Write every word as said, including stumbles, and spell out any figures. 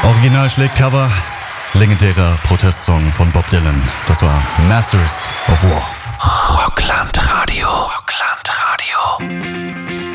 Original schlägt Cover, legendärer Protestsong von Bob Dylan. Das war Masters of War. Rockland